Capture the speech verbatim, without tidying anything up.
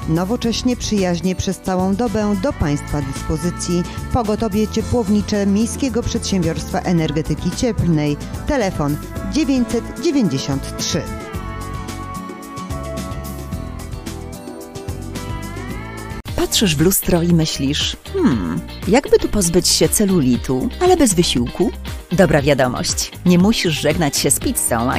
Nowocześnie, przyjaźnie przez całą dobę do Państwa dyspozycji pogotowie ciepłownicze Miejskiego Przedsiębiorstwa Energetyki Cieplnej. Telefon dziewięćset dziewięćdziesiąt trzy. Patrzysz w lustro i myślisz, hmm, jakby tu pozbyć się celulitu, ale bez wysiłku? Dobra wiadomość, nie musisz żegnać się z pizzą,